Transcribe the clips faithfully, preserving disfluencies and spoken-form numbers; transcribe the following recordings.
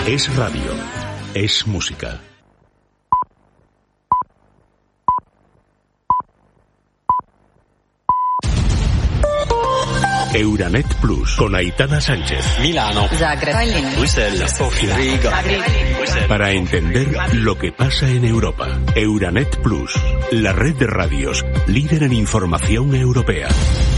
Es radio, es música. Euranet Plus con Aitana Sánchez. Milano, Zagreb, Bruselas, Sofía, Riga. Para entender lo que pasa en Europa. Euranet Plus, la red de radios líder en información europea.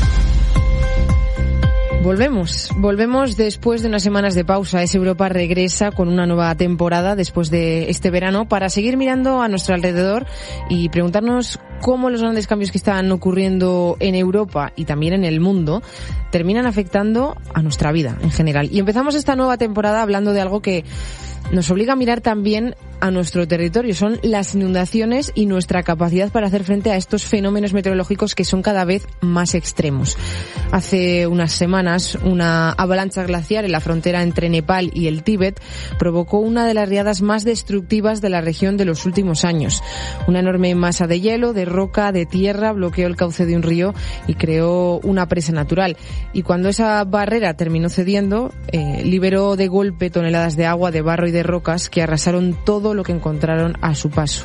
Volvemos, volvemos después de unas semanas de pausa. Es Europa regresa con una nueva temporada después de este verano para seguir mirando a nuestro alrededor y preguntarnos cómo los grandes cambios que están ocurriendo en Europa y también en el mundo terminan afectando a nuestra vida en general. Y empezamos esta nueva temporada hablando de algo que nos obliga a mirar también a nuestro territorio. Son las inundaciones y nuestra capacidad para hacer frente a estos fenómenos meteorológicos que son cada vez más extremos. Hace unas semanas, una avalancha glaciar en la frontera entre Nepal y el Tíbet provocó una de las riadas más destructivas de la región de los últimos años. Una enorme masa de hielo, de roca, de tierra bloqueó el cauce de un río y creó una presa natural. Y cuando esa barrera terminó cediendo, eh, liberó de golpe toneladas de agua, de barro y de rocas que arrasaron todo lo que encontraron a su paso.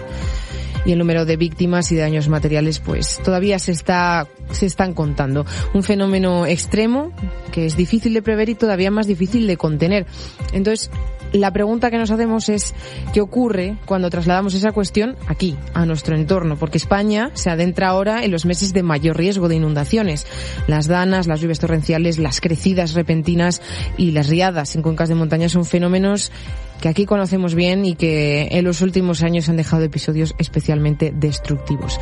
Y el número de víctimas y daños materiales pues todavía se está se están contando. Un fenómeno extremo que es difícil de prever y todavía más difícil de contener. Entonces, la pregunta que nos hacemos es ¿qué ocurre cuando trasladamos esa cuestión aquí, a nuestro entorno? Porque España se adentra ahora en los meses de mayor riesgo de inundaciones. Las danas, las lluvias torrenciales, las crecidas repentinas y las riadas en cuencas de montaña son fenómenos que aquí conocemos bien y que en los últimos años han dejado episodios especialmente destructivos.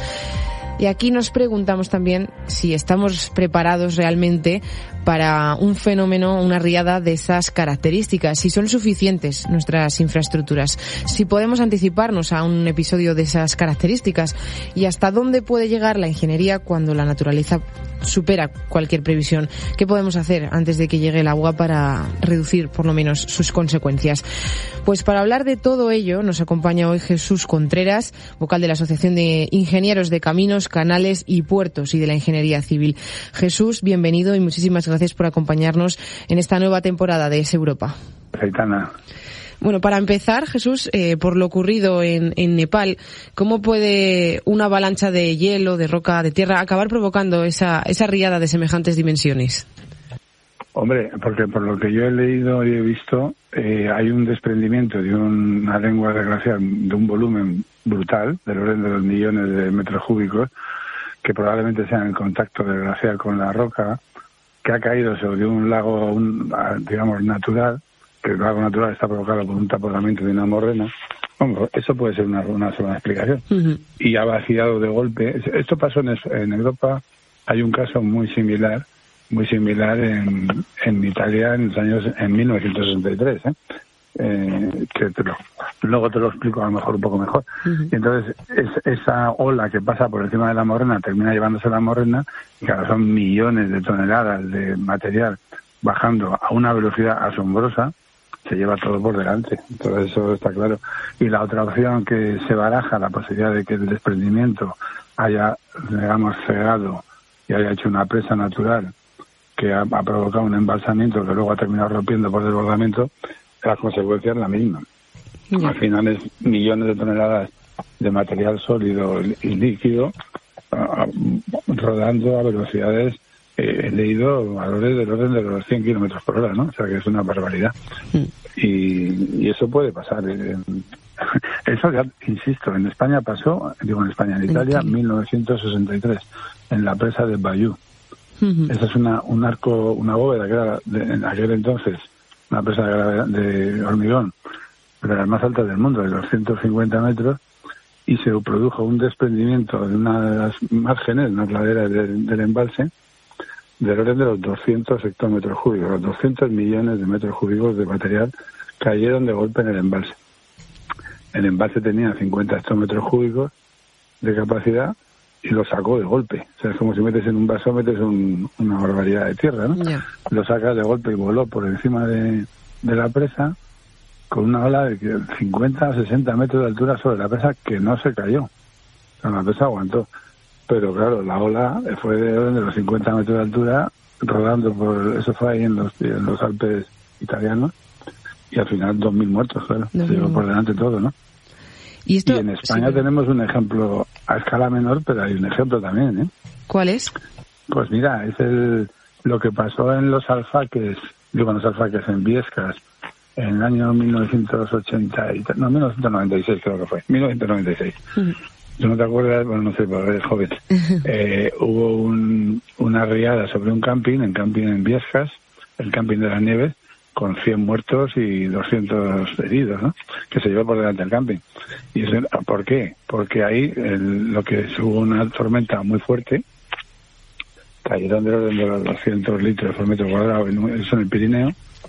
Y aquí nos preguntamos también si estamos preparados realmente para un fenómeno, una riada de esas características, si son suficientes nuestras infraestructuras, si podemos anticiparnos a un episodio de esas características y hasta dónde puede llegar la ingeniería cuando la naturaleza supera cualquier previsión. ¿Qué podemos hacer antes de que llegue el agua para reducir por lo menos sus consecuencias? Pues para hablar de todo ello nos acompaña hoy Jesús Contreras, vocal de la Asociación de Ingenieros de Caminos, Canales y Puertos y de la Ingeniería Civil. Jesús, bienvenido y muchísimas gracias por acompañarnos en esta nueva temporada de Es Europa. Aitana. Bueno, para empezar, Jesús, eh, por lo ocurrido en, en Nepal, ¿cómo puede una avalancha de hielo, de roca, de tierra acabar provocando esa, esa riada de semejantes dimensiones? Hombre, porque por lo que yo he leído y he visto, eh, hay un desprendimiento de un, una lengua de glaciar de un volumen brutal, del orden de los millones de metros cúbicos, que probablemente sea en el contacto del glaciar con la roca, que ha caído sobre un lago, un, digamos, natural, que el lago natural está provocado por un taponamiento de una morrena. Bueno, eso puede ser una, una sola explicación. Uh-huh. Y ha vaciado de golpe. Esto pasó en, en Europa. Hay un caso muy similar, muy similar en, en Italia en los años, en mil novecientos sesenta y tres, ¿eh? Eh, que te lo, luego te lo explico a lo mejor un poco mejor. Uh-huh. Y entonces es, esa ola que pasa por encima de la morrena termina llevándose la morrena y claro, son millones de toneladas de material bajando a una velocidad asombrosa, se lleva todo por delante. Todo eso está claro. Y la otra opción que se baraja, la posibilidad de que el desprendimiento haya, digamos, cegado y haya hecho una presa natural que ha, ha provocado un embalsamiento que luego ha terminado rompiendo por desbordamiento, la consecuencia es la misma. Yeah. Al final es millones de toneladas de material sólido y líquido uh, rodando a velocidades, eh, he leído valores del orden de los cien kilómetros por hora, ¿no? O sea que es una barbaridad. Mm. Y, y eso puede pasar. Eh, eso ya, insisto, en España pasó, digo en España, en Italia, en mil novecientos sesenta y tres, en la presa de Bayou. Mm-hmm. Esa es una, un arco, una bóveda que era de, en aquel entonces una presa de, de hormigón, de las más altas del mundo, de doscientos cincuenta metros, y se produjo un desprendimiento de una de las márgenes, unas laderas del, del embalse, del orden de los doscientos hectómetros cúbicos, los doscientos millones de metros cúbicos de material cayeron de golpe en el embalse. El embalse tenía cincuenta hectómetros cúbicos de capacidad y lo sacó de golpe. O sea, es como si metes en un vaso, metes un, una barbaridad de tierra, ¿no? Yeah. Lo sacas de golpe y voló por encima de, de la presa con una ola de cincuenta a sesenta metros de altura sobre la presa que no se cayó. O sea, la presa aguantó. Pero claro, la ola fue de orden de los cincuenta metros de altura, rodando por... Eso fue ahí en los, en los Alpes italianos. y al final dos mil muertos, claro. Se llevó por delante todo, ¿no? Y, esto, y en España sí, tenemos un ejemplo a escala menor, pero hay un ejemplo también, ¿eh? ¿Cuál es? Pues mira, es el lo que pasó en los alfaques, digo en los alfaques, en Biescas, en el año mil novecientos ochenta, y, no, mil novecientos noventa y seis creo que fue, mil novecientos noventa y seis. Uh-huh. ¿Tú no te acuerdas? Bueno, no sé, porque eres joven. Eh, hubo un, una riada sobre un camping, en camping en Biescas, el camping de las Nieves, con cien muertos y doscientos heridos, ¿no? Que se llevó por delante el camping. ¿Y eso, por qué? Porque ahí el, lo que es, hubo una tormenta muy fuerte, cayeron del orden de los doscientos litros por metro cuadrado, eso en el Pirineo,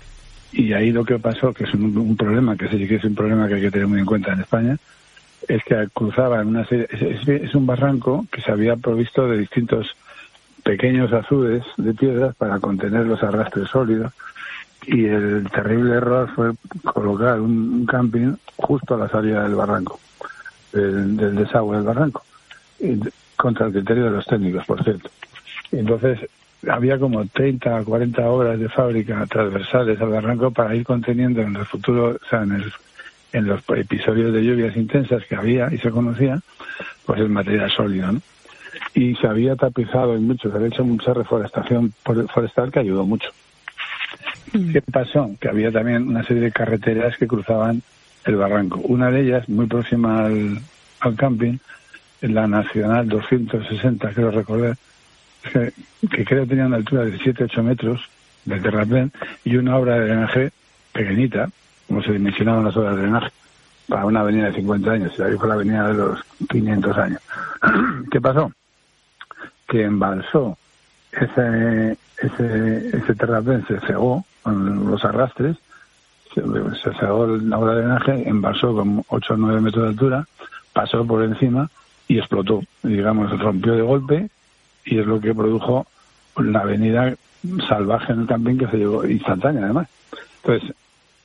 y ahí lo que pasó, que es un, un problema, que sí que es un problema que hay que tener muy en cuenta en España, es que cruzaban una serie, es, es, es un barranco que se había provisto de distintos pequeños azudes de piedras para contener los arrastres sólidos, y el terrible error fue colocar un, un camping justo a la salida del barranco, del, del desagüe del barranco, y, contra el criterio de los técnicos, por cierto. Entonces había como treinta, cuarenta obras de fábrica transversales al barranco para ir conteniendo en el futuro, o sea, en, el, en los episodios de lluvias intensas que había y se conocía, pues el material sólido, ¿no? Y se había tapizado en mucho, se había hecho mucha reforestación forestal que ayudó mucho. ¿Qué pasó? Que había también una serie de carreteras que cruzaban el barranco. Una de ellas, muy próxima al, al camping, en la Nacional doscientos sesenta, creo recordar, que, que creo tenía una altura de siete a ocho metros de terraplén y una obra de drenaje pequeñita, como se dimensionaban las obras de drenaje, para una avenida de cincuenta años, y ahí fue la avenida de los quinientos años. ¿Qué pasó? Que embalsó ese, ese, ese terraplén, se cegó con los arrastres, se, se cegó la obra de drenaje, embalsó con ocho o nueve metros de altura, pasó por encima y explotó, digamos, rompió de golpe, y es lo que produjo la avenida salvaje en el camping que se llevó instantánea, además. Entonces,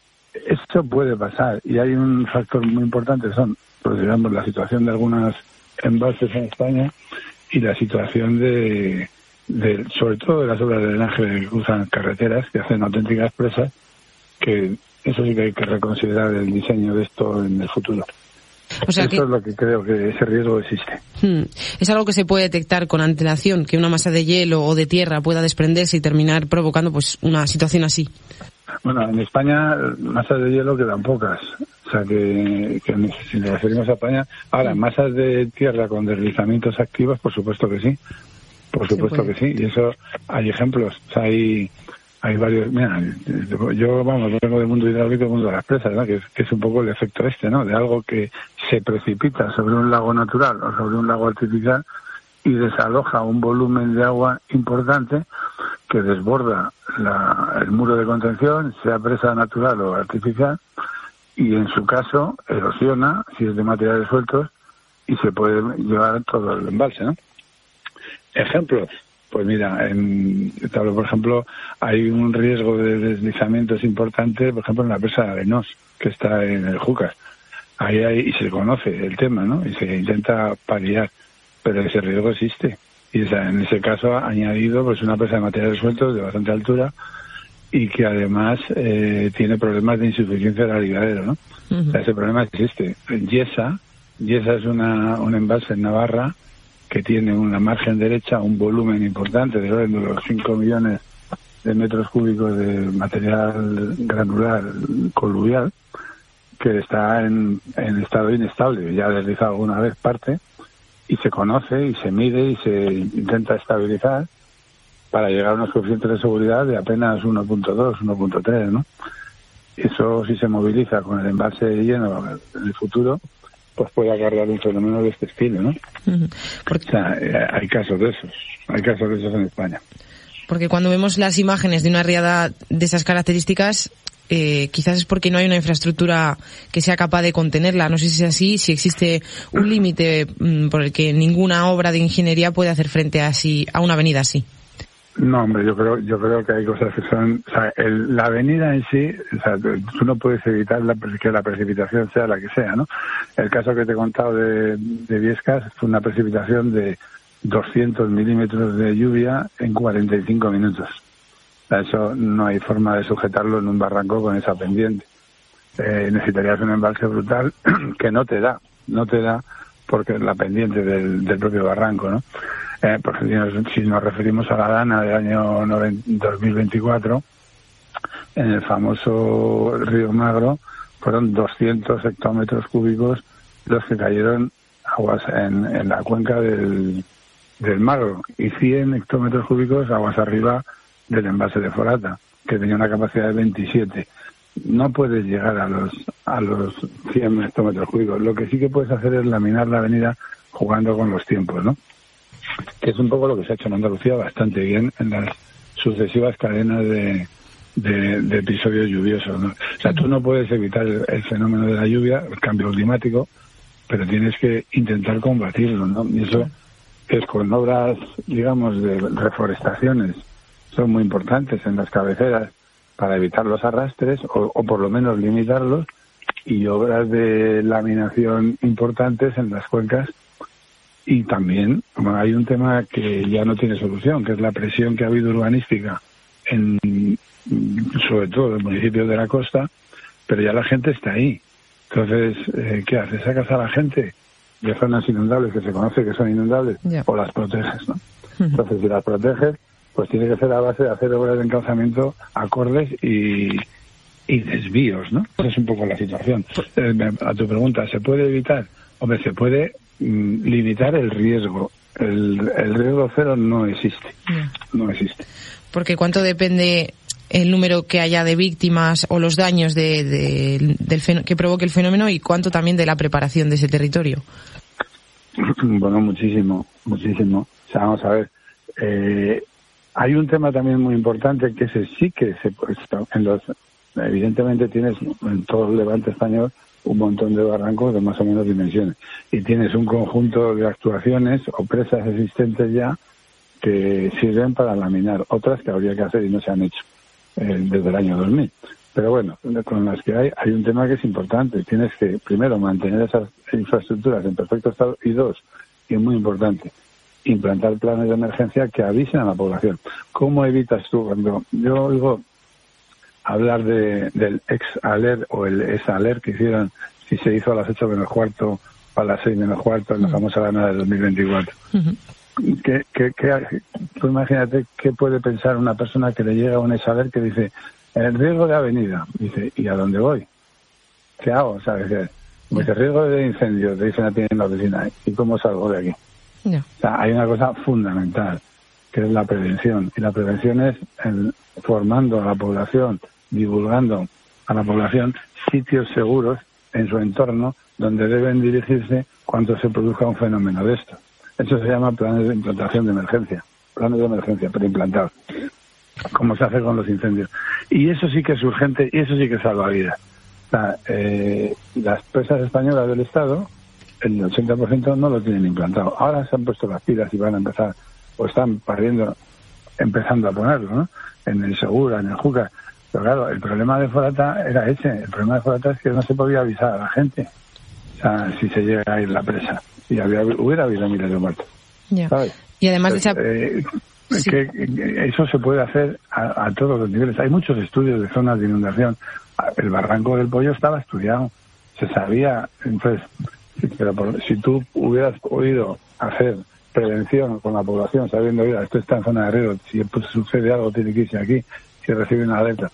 esto puede pasar, y hay un factor muy importante, son, pues digamos, la situación de algunas embalses en España y la situación de, de sobre todo de las obras de drenaje que cruzan carreteras, que hacen auténticas presas, que eso sí que hay que reconsiderar el diseño de esto en el futuro. O sea, Eso que, es lo que creo que ese riesgo existe. Hmm, es algo que se puede detectar con antelación, que una masa de hielo o de tierra pueda desprenderse y terminar provocando pues una situación así. Bueno, en España masas de hielo quedan pocas, o sea que, que si nos referimos a España, ahora masas de tierra con deslizamientos activos, por supuesto que sí, por supuesto que sí, y eso hay ejemplos, o sea, hay hay varios, mira, yo vamos, vengo del mundo hidráulico, del mundo de las presas, ¿no? que, es, que es un poco el efecto este, ¿no? De algo que se precipita sobre un lago natural o sobre un lago artificial y desaloja un volumen de agua importante que desborda la, el muro de contención, sea presa natural o artificial, y en su caso erosiona, si es de materiales sueltos, y se puede llevar todo el embalse, ¿no? Ejemplos. Pues mira, en, por ejemplo, hay un riesgo de deslizamientos importante, por ejemplo, en la presa de Arenós, que está en el Júcar. Ahí hay, y se conoce el tema, ¿no? Y se intenta paliar, pero ese riesgo existe. Y esa, en ese caso ha añadido pues una presa de materiales sueltos de bastante altura y que además eh, tiene problemas de insuficiencia del aliviadero, ¿no? Uh-huh. O sea, ese problema existe. En Yesa, Yesa es una, un embalse en Navarra que tiene una margen derecha, un volumen importante de orden de los cinco millones de metros cúbicos de material granular coluvial, que está en, en estado inestable. Ya ha deslizado alguna vez parte, y se conoce, y se mide, y se intenta estabilizar para llegar a unos coeficientes de seguridad de apenas uno punto dos, uno punto tres, ¿no? Eso, si se moviliza con el embalse lleno en el futuro, pues puede acarrear un fenómeno de este estilo, ¿no? Uh-huh. Porque... O sea, eh, hay casos de esos, hay casos de esos en España. Porque cuando vemos las imágenes de una riada de esas características, eh, quizás es porque no hay una infraestructura que sea capaz de contenerla. No sé si es así, si existe un límite mmm, por el que ninguna obra de ingeniería puede hacer frente a, así, a una avenida así. No, hombre, yo creo yo creo que hay cosas que son... O sea, el, la avenida en sí, o sea, tú no puedes evitar la, que la precipitación sea la que sea, ¿no? El caso que te he contado de, de Biescas fue una precipitación de doscientos milímetros de lluvia en cuarenta y cinco minutos. O sea, eso no hay forma de sujetarlo en un barranco con esa pendiente. eh, necesitarías un embalse brutal que no te da, no te da porque es la pendiente del, del propio barranco, ¿no? Eh, porque si nos, si nos referimos a la Dana del año dos mil veinticuatro, en el famoso río Magro fueron doscientos hectómetros cúbicos los que cayeron aguas en, en la cuenca del, del Magro y cien hectómetros cúbicos aguas arriba del embalse de Forata, que tenía una capacidad de veintisiete. No puedes llegar a los a los cien hectómetros cúbicos. Lo que sí que puedes hacer es laminar la avenida jugando con los tiempos, ¿no? Que es un poco lo que se ha hecho en Andalucía bastante bien en las sucesivas cadenas de, de, de episodios lluviosos, ¿no? O sea, tú no puedes evitar el, el fenómeno de la lluvia, el cambio climático, pero tienes que intentar combatirlo, ¿no? Y eso es con obras, digamos, de reforestaciones, son muy importantes en las cabeceras para evitar los arrastres o, o por lo menos limitarlos, y obras de laminación importantes en las cuencas. Y también bueno, hay un tema que ya no tiene solución, que es la presión que ha habido urbanística en, sobre todo en municipios de la costa, pero ya la gente está ahí. Entonces, eh, ¿qué haces? ¿Sacas a la gente de zonas inundables que se conoce que son inundables yeah. o las proteges, ¿no? Uh-huh. Entonces, si las proteges, pues tiene que ser a base de hacer obras de encalzamiento acordes y, y desvíos, ¿no? Esa es un poco la situación. Eh, a tu pregunta, ¿se puede evitar? Hombre, se puede mm, limitar el riesgo. El, el riesgo cero no existe. Yeah. No existe. Porque ¿cuánto depende el número que haya de víctimas o los daños de, de, del fen- que provoque el fenómeno, y cuánto también de la preparación de ese territorio? Bueno, muchísimo, muchísimo. O sea, vamos a ver. Eh, hay un tema también muy importante que ese sí que se pues, en los evidentemente tienes en todo el levante español un montón de barrancos de más o menos dimensiones y tienes un conjunto de actuaciones o presas existentes ya que sirven para laminar, otras que habría que hacer y no se han hecho eh, desde el año dos mil. Pero bueno, con las que hay, hay un tema que es importante. Tienes que, primero, mantener esas infraestructuras en perfecto estado y dos, y muy importante, implantar planes de emergencia que avisen a la población. ¿Cómo evitas tú? Cuando yo oigo hablar de, del ex-alert o el ex-alert que hicieron, si se hizo a las ocho menos cuarto o a las seis menos cuarto en la famosa Dana del dos mil veinticuatro. Uh-huh. ¿Qué, qué, qué, tú imagínate qué puede pensar una persona que le llega un ex-alert que dice el riesgo de avenida, dice, ¿y a dónde voy? ¿Qué hago? ¿Sabes? Pues el riesgo de incendio, te dicen a ti en la oficina, ¿y cómo salgo de aquí? No. O sea, hay una cosa fundamental, que es la prevención. Y la prevención es el, formando a la población, divulgando a la población sitios seguros en su entorno donde deben dirigirse cuando se produzca un fenómeno de esto. Eso se llama planes de implantación de emergencia. Planes de emergencia, pero implantados. Como se hace con los incendios. Y eso sí que es urgente y eso sí que salva vidas. O sea, eh, las presas españolas del Estado, el ochenta por ciento no lo tienen implantado. Ahora se han puesto las pilas y van a empezar, o están pariendo, empezando a ponerlo, ¿no? En el Segura, en el Júcar. Pero claro, el problema de Forata era ese. El problema de Forata es que no se podía avisar a la gente. O sea, si se llega a ir la presa. Y había, hubiera habido miles de muertos. Yeah. ¿Sabes? Y además Entonces, de esa... eh, sí. que, que eso se puede hacer a, a todos los niveles. Hay muchos estudios de zonas de inundación. El Barranco del Pollo estaba estudiado. Se sabía. Entonces, pero por, si tú hubieras podido hacer prevención con la población, sabiendo, mira, esto está en zona de riesgo, si pues, sucede algo tiene que irse aquí, si recibe una alerta.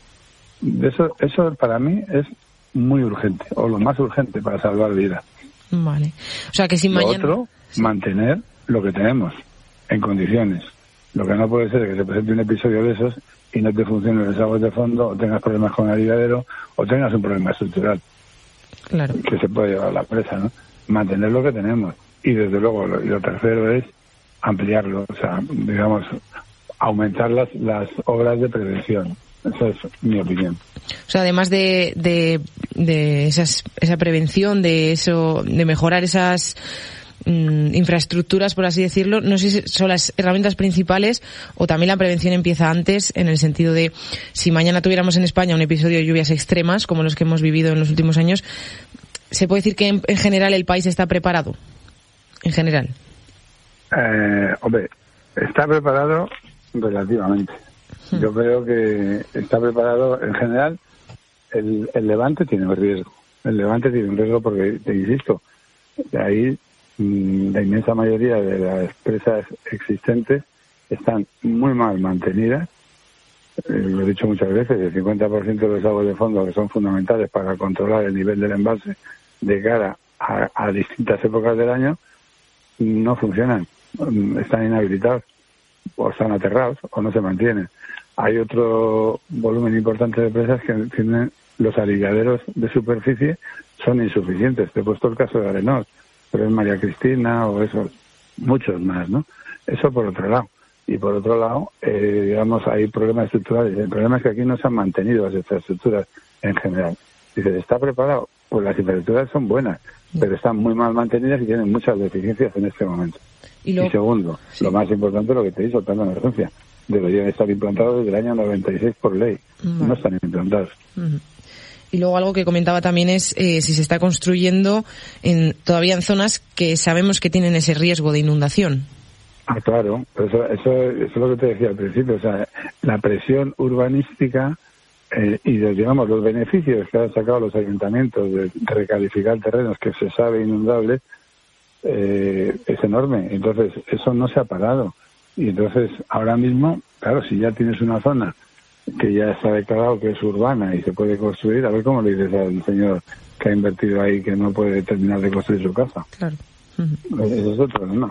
Eso, eso para mí es muy urgente, o lo más urgente para salvar vidas. Vale. O sea que si lo mañana... otro, sí. Mantener lo que tenemos en condiciones. Lo que no puede ser es que se presente un episodio de esos y no te funcionen los aguas de fondo, o tengas problemas con el aliviadero, o tengas un problema estructural. Claro. Que se puede llevar a la presa, ¿no? Mantener lo que tenemos. Y desde luego, lo, lo tercero es ampliarlo, o sea, digamos, aumentar las, las obras de prevención. Esa es mi opinión. O sea, además de, de, de esas, esa prevención, de eso, de mejorar esas mm, infraestructuras, por así decirlo, no sé si son las herramientas principales o también la prevención empieza antes, en el sentido de si mañana tuviéramos en España un episodio de lluvias extremas, como los que hemos vivido en los últimos años, ¿se puede decir que en, en general el país está preparado? En general. Eh, hombre, está preparado relativamente. Yo creo que está preparado en general el, el Levante tiene un riesgo. El Levante tiene un riesgo porque, te insisto, de ahí mmm, la inmensa mayoría de las presas existentes están muy mal mantenidas. Eh, lo he dicho muchas veces, el cincuenta por ciento de los aguas de fondo, que son fundamentales para controlar el nivel del embalse de cara a, a distintas épocas del año, no funcionan, están inhabilitados, o están aterrados, o no se mantienen. Hay otro volumen importante de presas que tienen los aliviaderos de superficie, son insuficientes. Te he puesto el caso de Arenós, pero es María Cristina o esos, muchos más, ¿no? Eso por otro lado. Y por otro lado, eh, digamos, hay problemas estructurales. El problema es que aquí no se han mantenido las infraestructuras en general. Dices, ¿está preparado? Pues las infraestructuras son buenas, pero están muy mal mantenidas y tienen muchas deficiencias en este momento. Y, lo... y segundo, sí. Lo más importante es lo que te dice el plan de emergencia. Deberían estar implantados desde el año noventa y seis por ley. Uh-huh. No están implantados. Uh-huh. Y luego algo que comentaba también es eh, si se está construyendo en, todavía en zonas que sabemos que tienen ese riesgo de inundación. Ah, claro, eso, eso, eso es lo que te decía al principio, o sea, la presión urbanística eh, y los, digamos, los beneficios que han sacado los ayuntamientos de recalificar terrenos que se sabe inundables eh, es enorme, entonces eso no se ha parado y entonces ahora mismo, claro, si ya tienes una zona que ya está declarado que es urbana y se puede construir, a ver cómo le dices al señor que ha invertido ahí que no puede terminar de construir su casa. Claro. Uh-huh. Eso es otro, ¿no?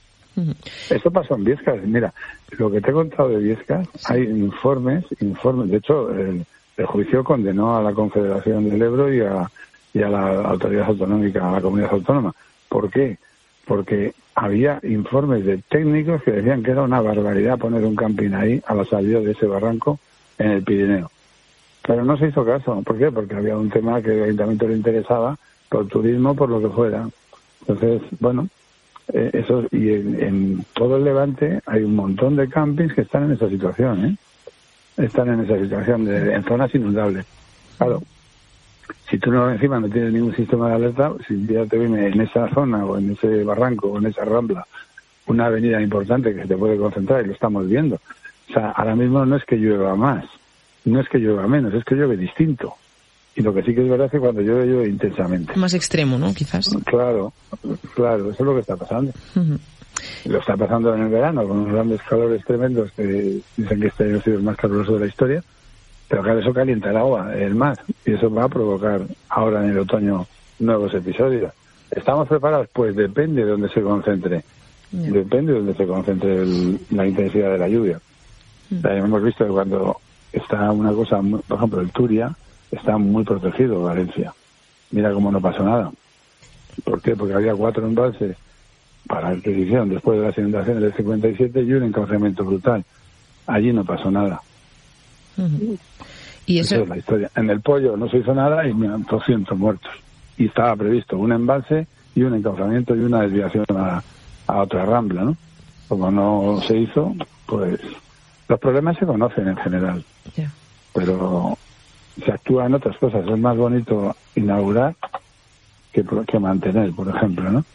Eso pasó en Biescas. Mira, lo que te he contado de Biescas, sí. Hay informes, informes. De hecho, el, el juicio condenó a la Confederación del Ebro y a, y a la autoridad autonómica, a la comunidad autónoma. ¿Por qué? Porque había informes de técnicos que decían que era una barbaridad poner un camping ahí a la salida de ese barranco en el Pirineo. Pero no se hizo caso. ¿Por qué? Porque había un tema que al ayuntamiento le interesaba, por turismo, por lo que fuera. Entonces, bueno... Eh, eso y en, en todo el Levante hay un montón de campings que están en esa situación, ¿eh? Están en esa situación de en zonas inundables. Claro, si tú no encima no tienes ningún sistema de alerta, si ya te viene en esa zona o en ese barranco o en esa rambla una avenida importante que se te puede concentrar y lo estamos viendo. O sea, ahora mismo no es que llueva más, no es que llueva menos, es que llueve distinto. Y lo que sí que es verdad es que cuando llueve, llueve intensamente. Más extremo, ¿no? Quizás. Claro, claro, eso es lo que está pasando. Uh-huh. Lo está pasando en el verano, con unos grandes calores tremendos que dicen que este año ha sido el más caluroso de la historia, pero claro, eso calienta el agua, el mar, y eso va a provocar ahora en el otoño nuevos episodios. ¿Estamos preparados? Pues depende de dónde se concentre. Yeah. Depende de dónde se concentre el, la intensidad de la lluvia. Uh-huh. O sea, hemos visto que cuando está una cosa, por ejemplo, el Turia, está muy protegido Valencia. Mira cómo no pasó nada. ¿Por qué? Porque había cuatro embalses para el que se hicieron después de las inundaciones del cincuenta y siete y un encaucamiento brutal. Allí no pasó nada. Uh-huh. Y eso... Esa es la historia. En el Pollo no se hizo nada y doscientos muertos. Y estaba previsto un embalse y un encaucamiento y una desviación a, a otra rambla, ¿no? Como no se hizo, pues los problemas se conocen en general. Yeah. Pero se actúa en otras cosas. Es más bonito inaugurar que, que mantener, por ejemplo, ¿no?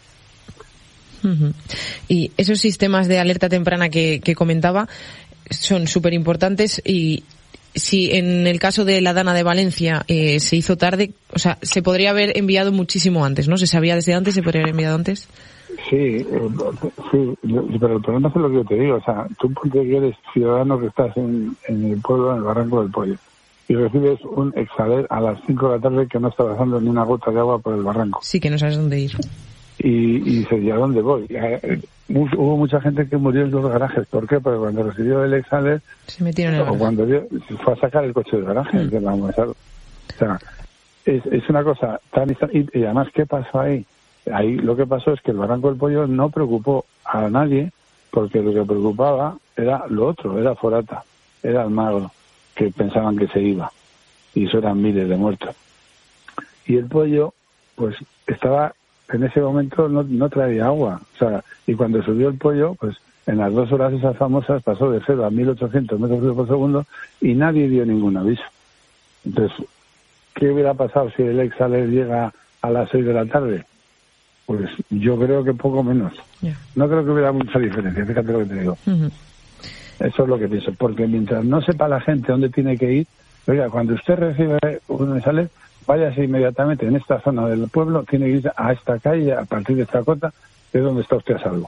Uh-huh. Y esos sistemas de alerta temprana que, que comentaba son súper importantes y si en el caso de la Dana de Valencia eh, se hizo tarde, o sea, se podría haber enviado muchísimo antes, ¿no? ¿Se sabía desde antes? ¿Se podría haber enviado antes? Sí, eh, sí, pero el problema es lo que yo te digo, o sea, tú porque eres ciudadano que estás en, en el pueblo, en el Barranco del Pollo, y recibes un exhaler a las cinco de la tarde que no está bajando ni una gota de agua por el barranco. Sí, que no sabes dónde ir. Y, y dices, ¿y a dónde voy? Hubo mucha gente que murió en los garajes. ¿Por qué? Porque cuando recibió el exhaler, se metieron en el o cuando dio, se fue a sacar el coche del garaje. Mm. O sea, es, es una cosa tan... Y, y además, ¿qué pasó ahí? Ahí lo que pasó es que el Barranco del Pollo no preocupó a nadie, porque lo que preocupaba era lo otro, era Forata, era Almagro, que pensaban que se iba, y eso eran miles de muertos. Y el Pollo, pues, estaba, en ese momento no, no traía agua, o sea, y cuando subió el Pollo, pues, en las dos horas esas famosas pasó de cero a mil ochocientos metros por segundo y nadie dio ningún aviso. Entonces, ¿qué hubiera pasado si el exhaler llega a las seis de la tarde? Pues yo creo que poco menos. Yeah. No creo que hubiera mucha diferencia, fíjate lo que te digo. Uh-huh. Eso es lo que pienso, porque mientras no sepa la gente dónde tiene que ir, Oiga, cuando usted recibe un mensaje, váyase inmediatamente en esta zona del pueblo, tiene que ir a esta calle, a partir de esta cota, de donde está usted a salvo.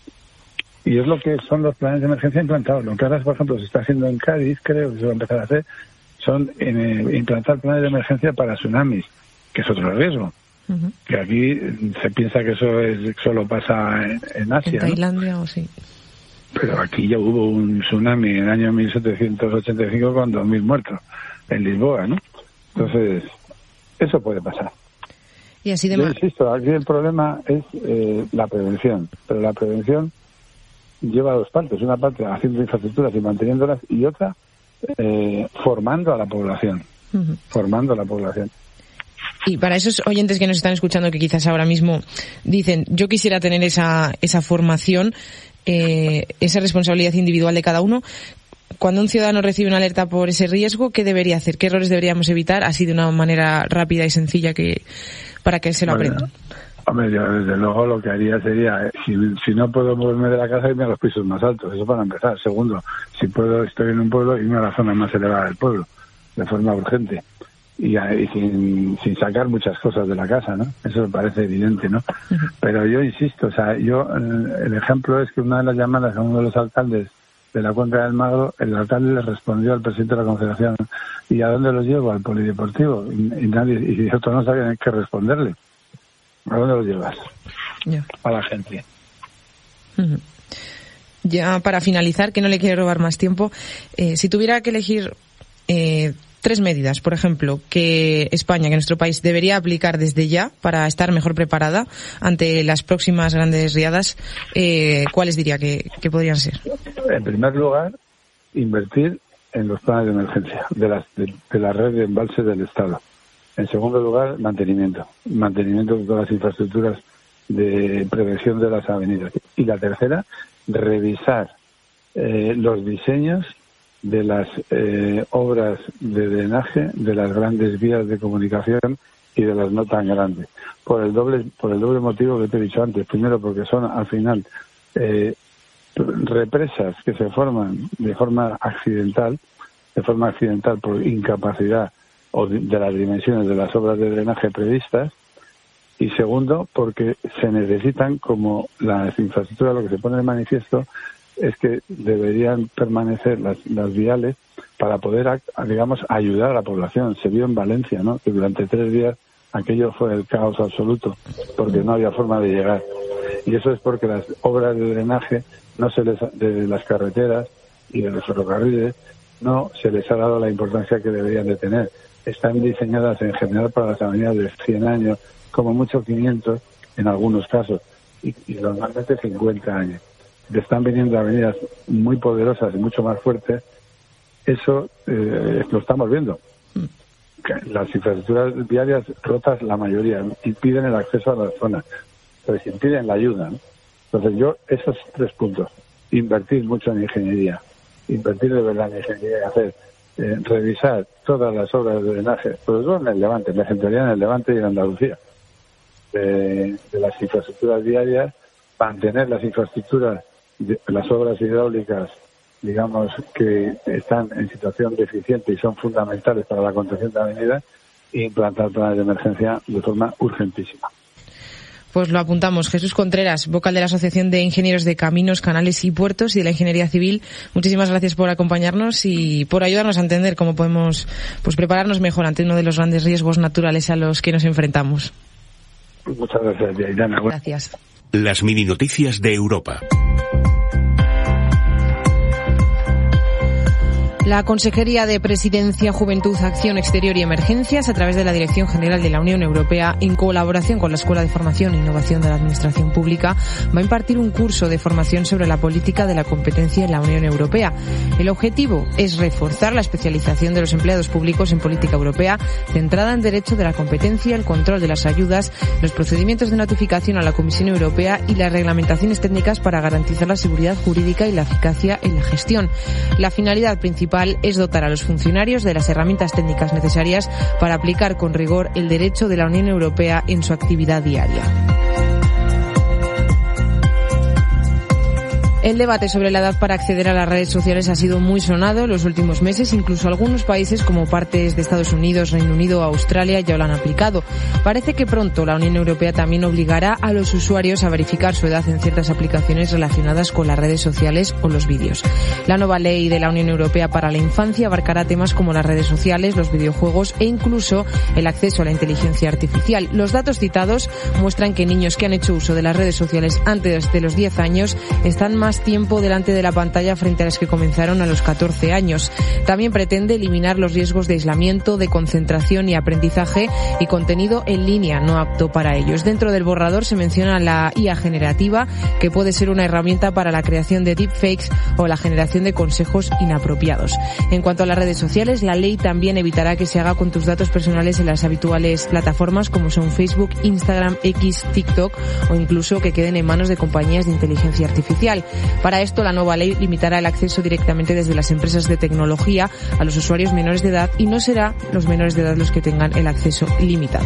Y es lo que son los planes de emergencia implantados. Lo que ahora, por ejemplo, se está haciendo en Cádiz, creo que se va a empezar a hacer, son en, eh, implantar planes de emergencia para tsunamis, que es otro riesgo. Uh-huh. Que aquí se piensa que eso es solo pasa en, en Asia. En Tailandia, ¿no? O sí. Pero aquí ya hubo un tsunami en el año mil setecientos ochenta y cinco con dos mil muertos en Lisboa, ¿no? Entonces, eso puede pasar. Y así de Yo ma- insisto, aquí el problema es eh, la prevención, pero la prevención lleva dos partes, una parte haciendo infraestructuras y manteniéndolas y otra eh, formando a la población, uh-huh. formando a la población. Y para esos oyentes que nos están escuchando que quizás ahora mismo dicen, yo quisiera tener esa esa formación, eh, esa responsabilidad individual de cada uno, cuando un ciudadano recibe una alerta por ese riesgo, ¿qué debería hacer? ¿Qué errores deberíamos evitar así de una manera rápida y sencilla que para que se lo bueno, aprendan? Hombre, yo desde luego lo que haría sería, eh, si, si no puedo moverme de la casa, irme a los pisos más altos, eso para empezar. Segundo, si puedo, estoy en un pueblo, irme a la zona más elevada del pueblo, de forma urgente. Y, y sin, sin sacar muchas cosas de la casa, ¿no? Eso me parece evidente, ¿no? Uh-huh. Pero yo insisto, o sea, yo, el ejemplo es que una de las llamadas a uno de los alcaldes de la Cuenca del Magro, el alcalde le respondió al presidente de la Confederación, ¿y a dónde los llevo? Al polideportivo. Y, y nadie, y otros no sabían qué responderle. ¿A dónde los llevas? Yeah. A la gente. Uh-huh. Ya para finalizar, que no le quiero robar más tiempo, eh, si tuviera que elegir eh, tres medidas, por ejemplo, que España, que nuestro país debería aplicar desde ya para estar mejor preparada ante las próximas grandes riadas, eh, ¿cuáles diría que, que podrían ser? En primer lugar, invertir en los planes de emergencia de, las, de, de la red de embalses del Estado. En segundo lugar, mantenimiento. Mantenimiento de todas las infraestructuras de prevención de las avenidas. Y la tercera, revisar eh, los diseños de las eh, obras de drenaje de las grandes vías de comunicación y de las no tan grandes. Por el doble, por el doble motivo que te he dicho antes. Primero, porque son al final eh, represas que se forman de forma accidental, de forma accidental por incapacidad o de, de las dimensiones de las obras de drenaje previstas, y segundo, porque se necesitan, como las infraestructuras, lo que se pone de manifiesto es que deberían permanecer las, las viales para poder, digamos, ayudar a la población. Se vio en Valencia, ¿no?, que durante tres días aquello fue el caos absoluto, porque no había forma de llegar. Y eso es porque las obras de drenaje no se les, de las carreteras y de los ferrocarriles no se les ha dado la importancia que deberían de tener. Están diseñadas en general para las avenidas de cien años, como mucho quinientos en algunos casos, y, y normalmente cincuenta años. Están viniendo avenidas muy poderosas y mucho más fuertes. Eso eh, lo estamos viendo. Las infraestructuras viarias rotas, la mayoría, impiden el acceso a las zonas, pues impiden la ayuda, ¿no? Entonces yo, esos tres puntos, invertir mucho en ingeniería, invertir de verdad en ingeniería y hacer, eh, revisar todas las obras de drenaje, sobre todo en el Levante, me centraría en el Levante y en Andalucía, de, de las infraestructuras viarias, mantener las infraestructuras, de, las obras hidráulicas, digamos, que están en situación deficiente y son fundamentales para la contención de avenidas, e implantar planes de emergencia de forma urgentísima. Pues lo apuntamos. Jesús Contreras, vocal de la Asociación de Ingenieros de Caminos, Canales y Puertos y de la Ingeniería Civil. Muchísimas gracias por acompañarnos y por ayudarnos a entender cómo podemos, pues, prepararnos mejor ante uno de los grandes riesgos naturales a los que nos enfrentamos. Muchas gracias, Diana. Gracias. Las mini noticias de Europa. La Consejería de Presidencia, Juventud, Acción Exterior y Emergencias, a través de la Dirección General de la Unión Europea, en colaboración con la Escuela de Formación e Innovación de la Administración Pública, va a impartir un curso de formación sobre la política de la competencia en la Unión Europea. El objetivo es reforzar la especialización de los empleados públicos en política europea, centrada en derecho de la competencia, el control de las ayudas, los procedimientos de notificación a la Comisión Europea y las reglamentaciones técnicas para garantizar la seguridad jurídica y la eficacia en la gestión. La finalidad principal es dotar a los funcionarios de las herramientas técnicas necesarias para aplicar con rigor el derecho de la Unión Europea en su actividad diaria. El debate sobre la edad para acceder a las redes sociales ha sido muy sonado en los últimos meses. Incluso algunos países como partes de Estados Unidos, Reino Unido o Australia ya lo han aplicado. Parece que pronto la Unión Europea también obligará a los usuarios a verificar su edad en ciertas aplicaciones relacionadas con las redes sociales o los vídeos. La nueva ley de la Unión Europea para la infancia abarcará temas como las redes sociales, los videojuegos e incluso el acceso a la inteligencia artificial. Los datos citados muestran que niños que han hecho uso de las redes sociales antes de los diez años están más tiempo delante de la pantalla frente a las que comenzaron a los catorce años. También pretende eliminar los riesgos de aislamiento, de concentración y aprendizaje y contenido en línea no apto para ellos. Dentro del borrador se menciona la I A generativa, que puede ser una herramienta para la creación de deepfakes o la generación de consejos inapropiados. En cuanto a las redes sociales, la ley también evitará que se haga con tus datos personales en las habituales plataformas como son Facebook, Instagram, X, TikTok o incluso que queden en manos de compañías de inteligencia artificial. Para esto, la nueva ley limitará el acceso directamente desde las empresas de tecnología a los usuarios menores de edad y no será los menores de edad los que tengan el acceso limitado.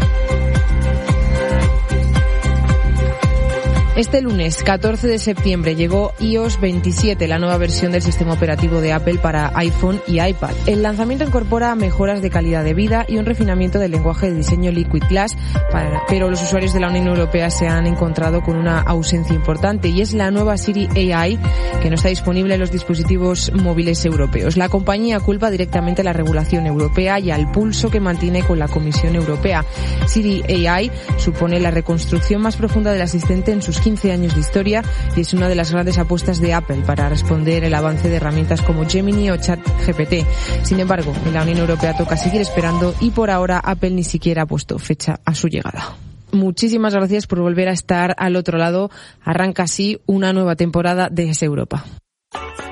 Este lunes, catorce de septiembre, llegó i o ese veintisiete, la nueva versión del sistema operativo de Apple para iPhone y iPad. El lanzamiento incorpora mejoras de calidad de vida y un refinamiento del lenguaje de diseño Liquid Glass, para, pero los usuarios de la Unión Europea se han encontrado con una ausencia importante y es la nueva Siri A I, que no está disponible en los dispositivos móviles europeos. La compañía culpa directamente a la regulación europea y al pulso que mantiene con la Comisión Europea. Siri A I supone la reconstrucción más profunda del asistente en sus quince años de historia y es una de las grandes apuestas de Apple para responder el avance de herramientas como Gemini o ChatGPT. Sin embargo, en la Unión Europea toca seguir esperando y por ahora Apple ni siquiera ha puesto fecha a su llegada. Muchísimas gracias por volver a estar al otro lado. Arranca así una nueva temporada de Es Europa.